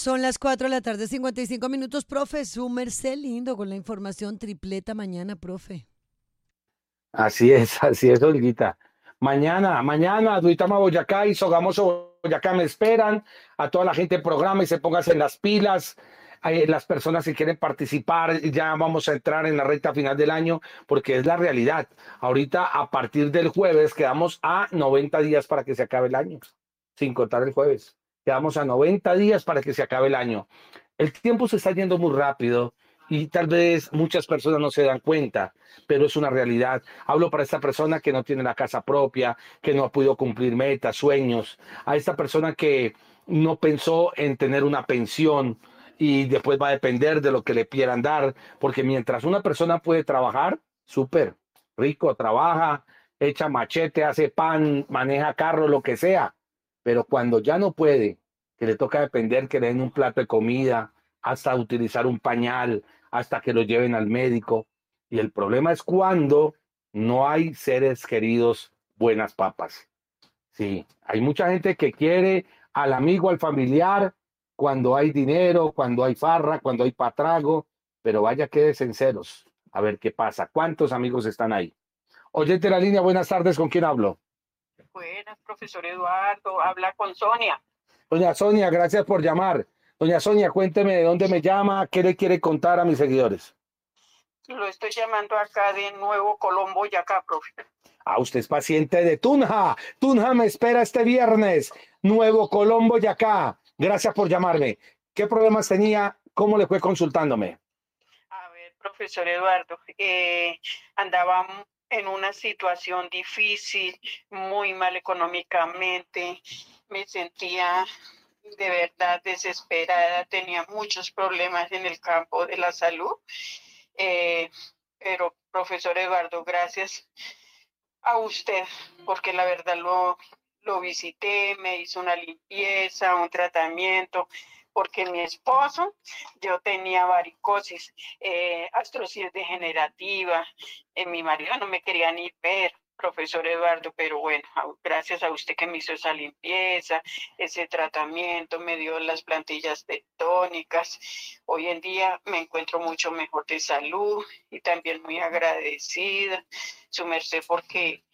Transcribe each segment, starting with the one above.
Son las 4 de la tarde, 55 minutos. Profe, su merced lindo con la información tripleta mañana, profe. Así es, Olguita. Mañana, Duitama Boyacá y Sogamoso Boyacá me esperan. A toda la gente programa y se póngase en las pilas. Las personas que quieren participar, ya vamos a entrar en la recta final del año, porque es la realidad. Ahorita, a partir del jueves, quedamos a 90 días para que se acabe el año, sin contar el jueves. Quedamos a 90 días para que se acabe el año. El tiempo se está yendo muy rápido y tal vez muchas personas no se dan cuenta, pero es una realidad. Hablo para esta persona que no tiene la casa propia, que no ha podido cumplir metas, sueños, a esta persona que no pensó en tener una pensión y después va a depender de lo que le quieran dar, porque mientras una persona puede trabajar, súper rico, trabaja, echa machete, hace pan, maneja carro, lo que sea, pero cuando ya no puede, que le toca depender que le den un plato de comida, hasta utilizar un pañal, hasta que lo lleven al médico. Y el problema es cuando no hay seres queridos buenas papas. Sí, hay mucha gente que quiere al amigo, al familiar, cuando hay dinero, cuando hay farra, cuando hay patrago, pero vaya que ceros. A ver qué pasa. ¿Cuántos amigos están ahí? Oyente la línea, buenas tardes, ¿con quién hablo? Buenas, profesor Eduardo, habla con Sonia. Doña Sonia, gracias por llamar. Doña Sonia, cuénteme de dónde me llama, qué le quiere contar a mis seguidores. Lo estoy llamando acá de Nuevo Colombo, Yacá, profe. Ah, usted es paciente de Tunja. Tunja me espera este viernes. Nuevo Colombo y acá. Gracias por llamarme. ¿Qué problemas tenía? ¿Cómo le fue consultándome? A ver, profesor Eduardo, andaba en una situación difícil, muy mal económicamente, me sentía de verdad desesperada, tenía muchos problemas en el campo de la salud, eh, pero profesor Eduardo, gracias a usted, porque la verdad lo visité, me hizo una limpieza, un tratamiento, porque mi esposo, yo tenía varicosis, artrosis degenerativa, mi marido no me quería ni ver, profesor Eduardo, pero bueno, gracias a usted que me hizo esa limpieza, ese tratamiento, me dio las plantillas tectónicas, hoy en día me encuentro mucho mejor de salud y también muy agradecida, su merced, porque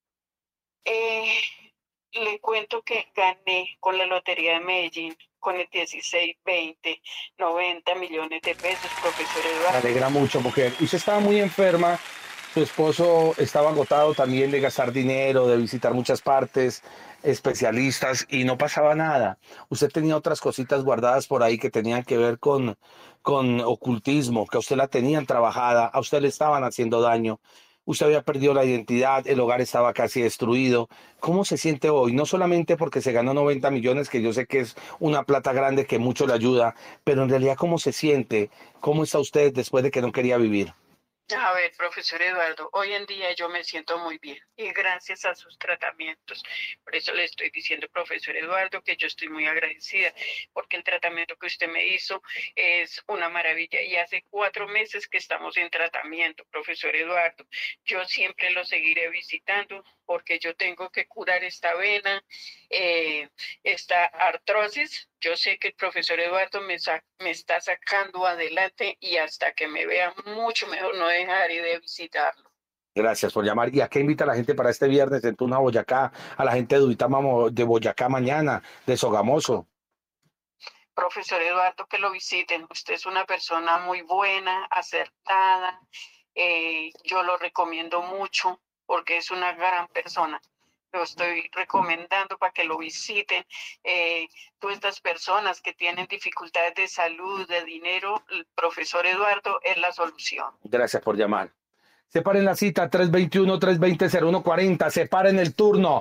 eh, le cuento que gané con la Lotería de Medellín, con el 16, 20, 90 millones de pesos, profesor Me Eduardo. alegra mucho, mujer. Usted estaba muy enferma. Su esposo estaba agotado también de gastar dinero, de visitar muchas partes, especialistas, y no pasaba nada. Usted tenía otras cositas guardadas por ahí que tenían que ver con ocultismo, que a usted la tenían trabajada, a usted le estaban haciendo daño. Usted había perdido la identidad, el hogar estaba casi destruido. ¿Cómo se siente hoy? No solamente porque se ganó 90 millones, que yo sé que es una plata grande que mucho le ayuda, pero en realidad, ¿cómo se siente? ¿Cómo está usted después de que no quería vivir? A ver, profesor Eduardo, hoy en día yo me siento muy bien y gracias a sus tratamientos. Por eso le estoy diciendo, profesor Eduardo, que yo estoy muy agradecida porque el tratamiento que usted me hizo es una maravilla y hace 4 meses que estamos en tratamiento, profesor Eduardo. Yo siempre lo seguiré visitando porque yo tengo que curar esta vena, eh, esta artrosis. Yo sé que el profesor Eduardo me está sacando adelante y hasta que me vea mucho mejor no dejaré de visitarlo. Gracias por llamar. ¿Y a qué invita a la gente para este viernes en Tuna, Boyacá? A la gente de Uitama, de Boyacá mañana, de Sogamoso. Profesor Eduardo, que lo visiten. Usted es una persona muy buena, acertada. Yo lo recomiendo mucho porque es una gran persona. Lo estoy recomendando para que lo visiten. Todas estas personas que tienen dificultades de salud, de dinero, el profesor Eduardo es la solución. Gracias por llamar. Separen la cita 321-320-0140. Separen el turno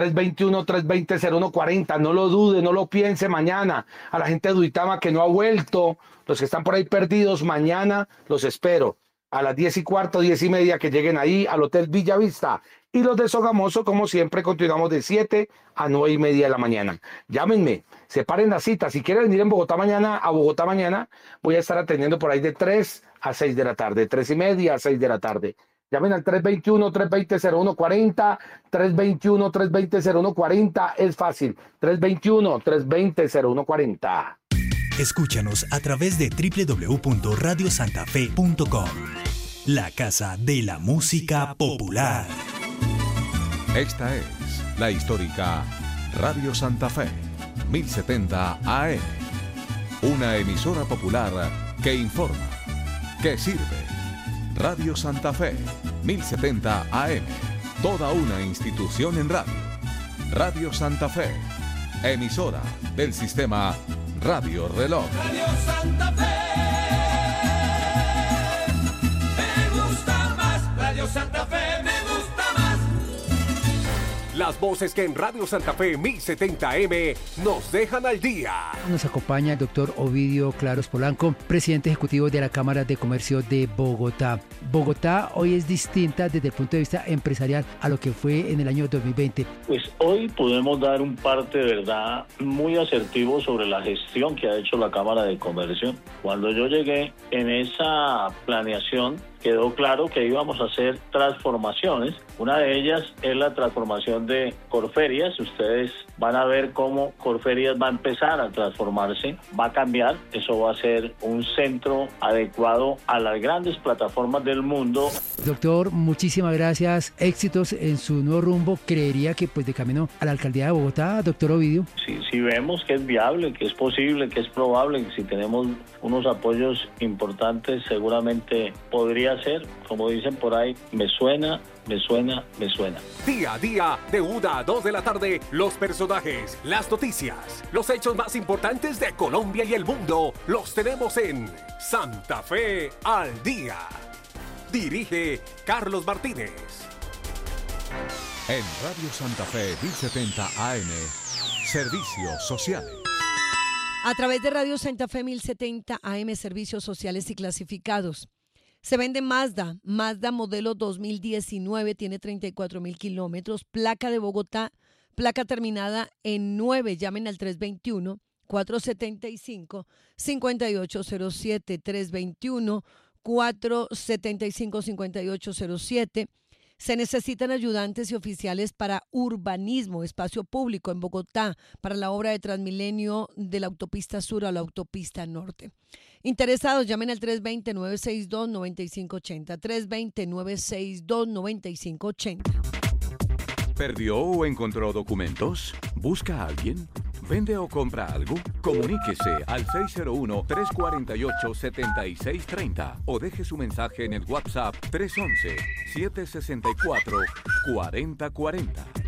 321-320-0140. No lo dude, no lo piense mañana. A la gente de Duitama que no ha vuelto, los que están por ahí perdidos, mañana los espero. A las 10:15, 10:30 que lleguen ahí al Hotel Villavista. Y los de Sogamoso, como siempre, continuamos de 7 a 9:30 de la mañana. Llámenme, separen la cita. Si quieren venir en Bogotá mañana, a Bogotá mañana, voy a estar atendiendo por ahí de 3 a 6 de la tarde, 3:30 a 6 de la tarde. Llamen al 321-320-0140, 321-320-0140, es fácil, 321-320-0140. Escúchanos a través de www.radiosantafe.com. La casa de la música popular. Esta es la histórica Radio Santa Fe, 1070 AM. Una emisora popular que informa, que sirve. Radio Santa Fe, 1070 AM. Toda una institución en radio. Radio Santa Fe, emisora del sistema Radio Reloj. Radio Santa Fe, me gusta más. Radio Santa Fe, me gusta más. Las voces que en Radio Santa Fe 1070M nos dejan al día. Nos acompaña el doctor Ovidio Claros Polanco, presidente ejecutivo de la Cámara de Comercio de Bogotá. Bogotá hoy es distinta desde el punto de vista empresarial a lo que fue en el año 2020. Pues hoy podemos dar un parte de verdad muy asertivo sobre la gestión que ha hecho la Cámara de Comercio. Cuando yo llegué en esa planeación, quedó claro que íbamos a hacer transformaciones. Una de ellas es la transformación de Corferias. Ustedes van a ver cómo Corferias va a empezar a transformarse, va a cambiar. Eso va a ser un centro adecuado a las grandes plataformas del mundo. Doctor, muchísimas gracias. Éxitos en su nuevo rumbo. Creería que pues de camino a la alcaldía de Bogotá, doctor Ovidio. Si vemos que es viable, que es posible, que es probable, si tenemos unos apoyos importantes, seguramente podría ser, como dicen por ahí, me suena. Día a día, de 1 a 2 de la tarde, los personajes, las noticias, los hechos más importantes de Colombia y el mundo, los tenemos en Santa Fe al Día. Dirige Carlos Martínez. En Radio Santa Fe 1070 AM, Servicios Sociales. A través de Radio Santa Fe 1070 AM, Servicios Sociales y Clasificados. Se vende Mazda modelo 2019, tiene 34,000 kilómetros, placa de Bogotá, placa terminada en 9. Llamen al 321-475-5807, 321-475-5807. Se necesitan ayudantes y oficiales para urbanismo, espacio público en Bogotá, para la obra de Transmilenio de la autopista sur a la autopista norte. Interesados, llamen al 320-962-9580, 320-962-9580. ¿Perdió o encontró documentos? ¿Busca a alguien? ¿Vende o compra algo? Comuníquese al 601-348-7630 o deje su mensaje en el WhatsApp 311-764-4040.